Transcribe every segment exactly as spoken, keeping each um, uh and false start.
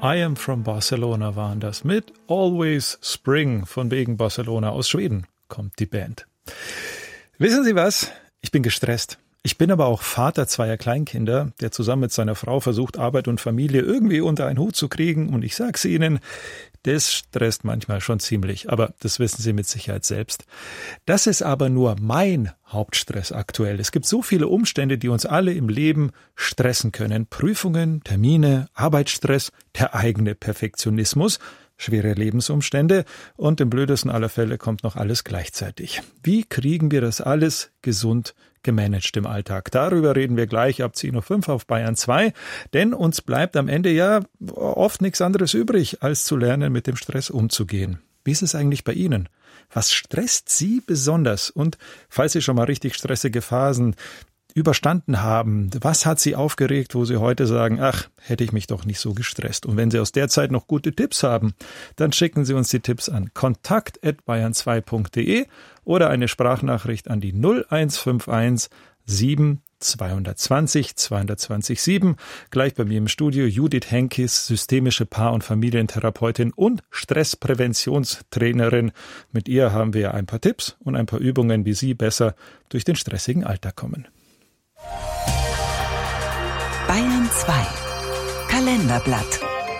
I Am From Barcelona waren das mit Always Spring, von wegen Barcelona. Aus Schweden kommt die Band. Wissen Sie was? Ich bin gestresst. Ich bin aber auch Vater zweier Kleinkinder, der zusammen mit seiner Frau versucht, Arbeit und Familie irgendwie unter einen Hut zu kriegen. Und ich sag's Ihnen, das stresst manchmal schon ziemlich, aber das wissen Sie mit Sicherheit selbst. Das ist aber nur mein Hauptstress aktuell. Es gibt so viele Umstände, die uns alle im Leben stressen können. Prüfungen, Termine, Arbeitsstress, der eigene Perfektionismus, schwere Lebensumstände und im blödesten aller Fälle kommt noch alles gleichzeitig. Wie kriegen wir das alles gesund gemanagt im Alltag? Darüber reden wir gleich ab zehn Uhr fünf auf Bayern zwei, denn uns bleibt am Ende ja oft nichts anderes übrig, als zu lernen, mit dem Stress umzugehen. Wie ist es eigentlich bei Ihnen? Was stresst Sie besonders? Und falls Sie schon mal richtig stressige Phasen überstanden haben, was hat Sie aufgeregt, wo Sie heute sagen, ach, hätte ich mich doch nicht so gestresst. Und wenn Sie aus der Zeit noch gute Tipps haben, dann schicken Sie uns die Tipps an kontakt at bayern zwei punkt de oder eine Sprachnachricht an die null eins fünf eins sieben zwei zwei null zwei zwei null sieben. Gleich bei mir im Studio Judith Henkis, systemische Paar- und Familientherapeutin und Stresspräventionstrainerin. Mit ihr haben wir ein paar Tipps und ein paar Übungen, wie Sie besser durch den stressigen Alltag kommen. Bayern zwei Kalenderblatt.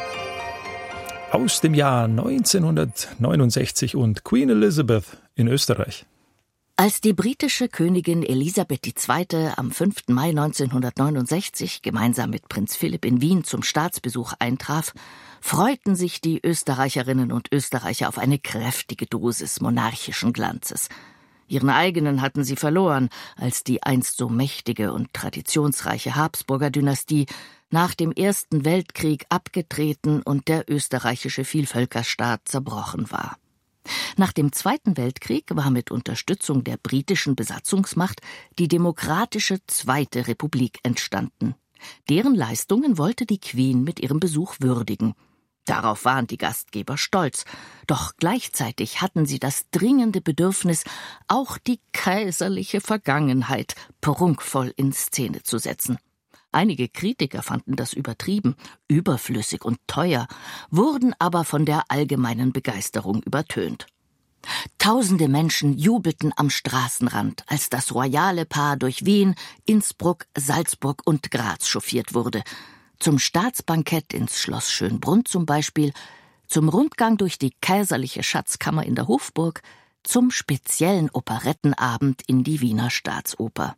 Aus dem Jahr neunzehnhundertneunundsechzig und Queen Elizabeth in Österreich. Als die britische Königin Elisabeth die Zweite am fünften Mai neunzehnhundertneunundsechzig gemeinsam mit Prinz Philipp in Wien zum Staatsbesuch eintraf, freuten sich die Österreicherinnen und Österreicher auf eine kräftige Dosis monarchischen Glanzes. Ihren eigenen hatten sie verloren, als die einst so mächtige und traditionsreiche Habsburger-Dynastie nach dem Ersten Weltkrieg abgetreten und der österreichische Vielvölkerstaat zerbrochen war. Nach dem Zweiten Weltkrieg war mit Unterstützung der britischen Besatzungsmacht die demokratische Zweite Republik entstanden. Deren Leistungen wollte die Queen mit ihrem Besuch würdigen. Darauf waren die Gastgeber stolz, doch gleichzeitig hatten sie das dringende Bedürfnis, auch die kaiserliche Vergangenheit prunkvoll in Szene zu setzen. Einige Kritiker fanden das übertrieben, überflüssig und teuer, wurden aber von der allgemeinen Begeisterung übertönt. Tausende Menschen jubelten am Straßenrand, als das royale Paar durch Wien, Innsbruck, Salzburg und Graz chauffiert wurde. Zum Staatsbankett ins Schloss Schönbrunn zum Beispiel, zum Rundgang durch die kaiserliche Schatzkammer in der Hofburg, zum speziellen Operettenabend in die Wiener Staatsoper.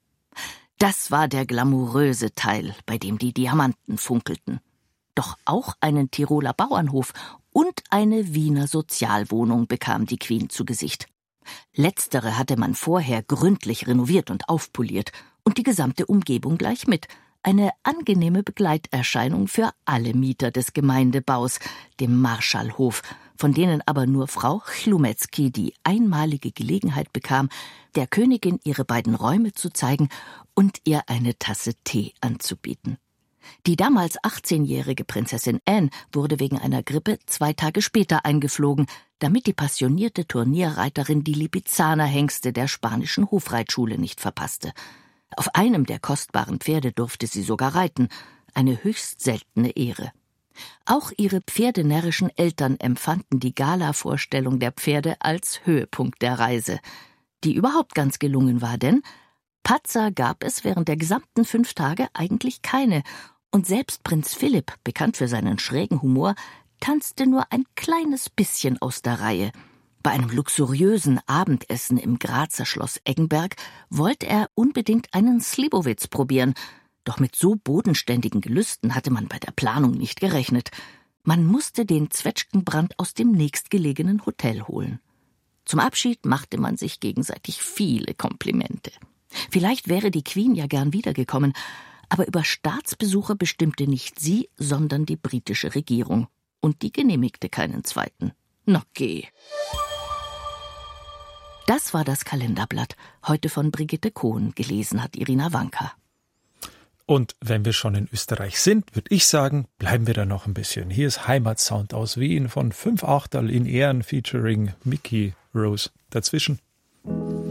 Das war der glamouröse Teil, bei dem die Diamanten funkelten. Doch auch einen Tiroler Bauernhof und eine Wiener Sozialwohnung bekam die Queen zu Gesicht. Letztere hatte man vorher gründlich renoviert und aufpoliert und die gesamte Umgebung gleich mit. Eine angenehme Begleiterscheinung für alle Mieter des Gemeindebaus, dem Marschallhof, von denen aber nur Frau Chlumetzky die einmalige Gelegenheit bekam, der Königin ihre beiden Räume zu zeigen und ihr eine Tasse Tee anzubieten. Die damals achtzehnjährige Prinzessin Anne wurde wegen einer Grippe zwei Tage später eingeflogen, damit die passionierte Turnierreiterin die Lipizzaner-Hengste der spanischen Hofreitschule nicht verpasste. Auf einem der kostbaren Pferde durfte sie sogar reiten, eine höchst seltene Ehre. Auch ihre pferdenärrischen Eltern empfanden die Gala-Vorstellung der Pferde als Höhepunkt der Reise, die überhaupt ganz gelungen war, denn Patzer gab es während der gesamten fünf Tage eigentlich keine, und selbst Prinz Philipp, bekannt für seinen schrägen Humor, tanzte nur ein kleines bisschen aus der Reihe. Bei einem luxuriösen Abendessen im Grazer Schloss Eggenberg wollte er unbedingt einen Slibowitz probieren, doch mit so bodenständigen Gelüsten hatte man bei der Planung nicht gerechnet. Man musste den Zwetschgenbrand aus dem nächstgelegenen Hotel holen. Zum Abschied machte man sich gegenseitig viele Komplimente. Vielleicht wäre die Queen ja gern wiedergekommen, aber über Staatsbesuche bestimmte nicht sie, sondern die britische Regierung. Und die genehmigte keinen zweiten. Na geh. Das war das Kalenderblatt, heute von Brigitte Kohn, gelesen hat Irina Wanka. Und wenn wir schon in Österreich sind, würde ich sagen, bleiben wir da noch ein bisschen. Hier ist Heimatsound aus Wien von Fünf Achterl in Ehren featuring Mickey Rose. Dazwischen.